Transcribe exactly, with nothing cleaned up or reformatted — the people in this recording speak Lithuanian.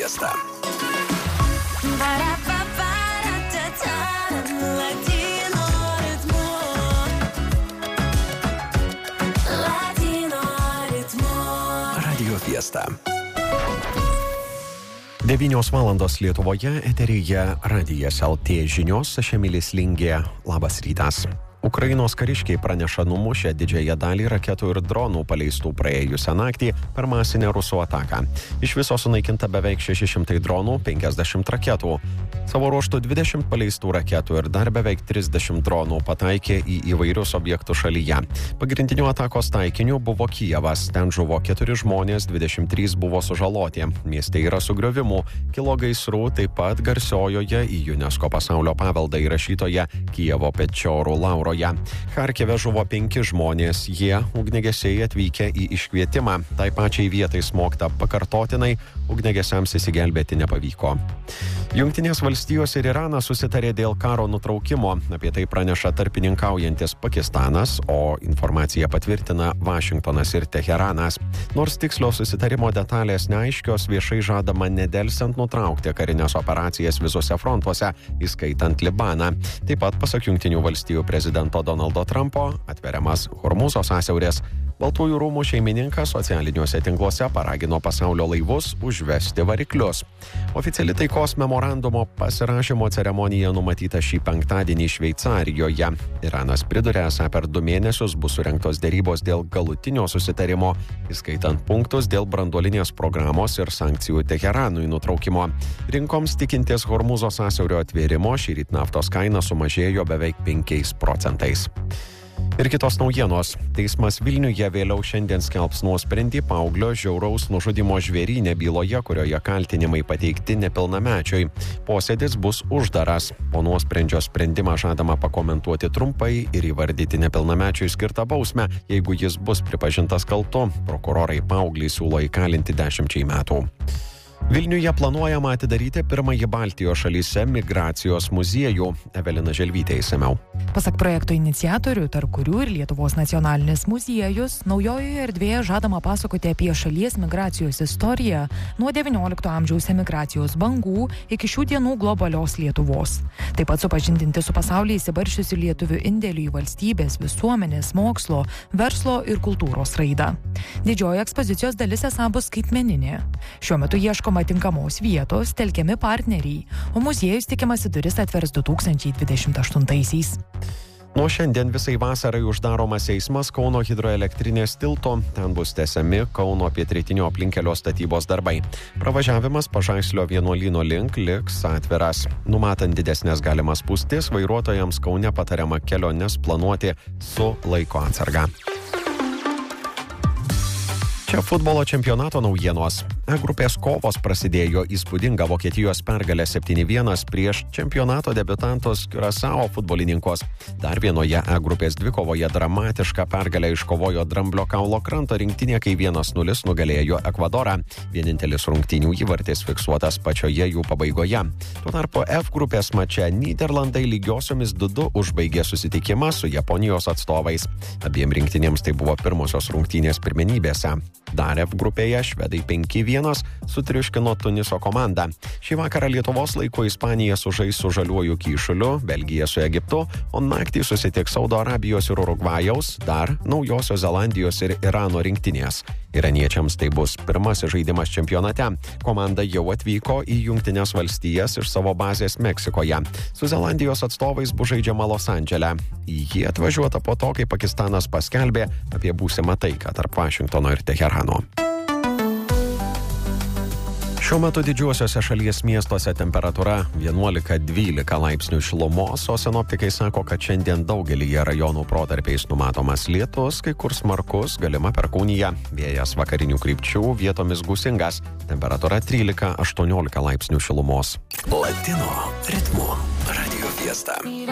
Fiesta. Radio Fiesta. devynios valandos Lietuvoje, eteryje Radijas L T žinios, aš Emilis Lingė. Labas rytas. Ukrainos kariškiai praneša numušę didžiąją dalį raketų ir dronų paleistų praėjusią naktį per masinę rusų ataką. Iš viso sunaikinta beveik šeši šimtai dronų, penkiasdešimt raketų. Savo ruožtų dvidešimt paleistų raketų ir dar beveik trisdešimt dronų pataikė į įvairius objektus šalyje. Pagrindiniu atakos taikiniu buvo Kijevas. Ten žuvo keturi žmonės, dvidešimt trys buvo sužaloti. Mieste yra sugriovimų, kilo gaisrų, taip pat garsiojoje į UNESCO pasaulio paveldą įrašytoje Kijevo Pečiorų Lauroje. Charkive žuvo penki žmonės, jie ugniagesiai atvykę į iškvietimą. Tai pačiai vietai smogta pakartotinai, ugniagesiams įsigelbėti nepavyko. Jungtinės valstijos ir Iranas susitarė dėl karo nutraukimo. Apie tai praneša tarpininkaujantis Pakistanas, o informaciją patvirtina Vašingtonas ir Teheranas. Nors tikslios susitarimo detalės neaiškios, viešai žadama nedelsiant nutraukti karinės operacijas visose frontuose, įskaitant Libaną. Taip pat, pasak Jungtinių valstijų prezidento Donaldo Trumpo, atveriamas Hormūzo sąsiauris. Baltųjų rūmų šeimininkas socialiniuose tinkluose paragino pasaulio laivus užvesti variklius. Oficiali taikos memorandumo pasirašymo ceremonija numatyta šį penktadienį Šveicarijoje. Iranas priduria, esą per du mėnesius bus surengtos derybos dėl galutinio susitarimo, įskaitant punktus dėl branduolinės programos ir sankcijų Teheranui nutraukimo. Rinkoms tikintis Hormūzo sąsiaurio atvėrimo, šįryt naftos kaina sumažėjo beveik penkiais procentais. Ir kitos naujienos. Teismas Vilniuje vėliau šiandien skelbs nuosprendį paauglio žiauraus nužudymo žvėryne byloje, kurioje kaltinimai pateikti nepilnamečiui. Posėdis bus uždaras. Po nuosprendžio sprendimą žadama pakomentuoti trumpai ir įvardyti nepilnamečiui skirtą bausmę, jeigu jis bus pripažintas kaltu. Prokurorai paauglį siūlo įkalinti dešimčiai metų. Vilniuje planuojama atidaryti pirmąjį Baltijos šalyse migracijos muziejų. Evelina Želvytė išsamiau. Pasak projekto iniciatorių, tarp kurių ir Lietuvos nacionalinis muziejus, naujojoje erdvėje žadama pasakoti apie šalies migracijos istoriją nuo devyniolikto amžiaus emigracijos bangų iki šių dienų globalios Lietuvos. Taip pat supažindinti su pasaulyje įsibaršiusiu lietuvių indėliu į valstybės, visuomenės, mokslo, verslo ir kultūros raidą. Didžioji ekspozicijos dalis esą bus skaitmeninė. Šiuo metu ieškoma tinkamos vietos, telkiami partneriai, o muziejus tikimasi duris atvers du tūkstančiai dvidešimt aštuntaisiais. Nuo šiandien visai vasarai uždaromas eismas Kauno hidroelektrinės tilto. Ten bus tęsiami Kauno pietrytinio aplinkelio statybos darbai. Pravažiavimas Pažaislio vienuolyno link liks atviras. Numatant didesnės galimas spūstis, vairuotojams Kaune patariama keliones planuoti su laiko atsarga. Čia futbolo čempionato naujienos. E grupės kovos prasidėjo įspūdinga Vokietijos pergalė septyni vienas prieš čempionato debiutantus Curaçao futbolininkus. Dar vienoje E grupės dvikovoje dramatišką pergalę iškovojo Dramblio kaulo kranto rinktinė, kai vienas nulis nugalėjo Ekvadorą. Vienintelis rungtynių įvartis fiksuotas pačioje jų pabaigoje. Tuo tarpu F grupės mače Nyderlandai lygiosiomis du du užbaigė susitikimą su Japonijos atstovais. Abiem rinktinėms tai buvo pirmosios rungtynės pirmenybėse. Dar F grupėje švedai penki vienas sutriuškino Tuniso komandą. Šį vakarą Lietuvos laiku Ispanija sužais su Žaliuoju Kyšuliu, Belgija su Egiptu, o naktį susitiks Saudo Arabijos ir Urugvajaus, dar Naujosios Zelandijos ir Irano rinktinės. Iraniečiams tai bus pirmasis žaidimas čempionate. Komanda jau atvyko į Jungtines valstijas iš savo bazės Meksikoje. Su Zelandijos atstovais bus žaidžiama Los Andžele. Į jį atvažiuota po to, kai Pakistanas paskelbė apie būsimą taiką tarp Vašingtono ir Teherano. Šiuo metu didžiuosiuose šalies miestuose temperatūra vienuolika dvylika laipsnių šilumos, o sinoptikai sako, kad šiandien daugelyje rajonų protarpiais numatomas lietus, kai kur smarkus, galima perkūnija, vėjas vakarinių krypčių, vietomis gūsingas, temperatūra trylika aštuoniolika laipsnių šilumos. Latino ritmu Radio Fiesta.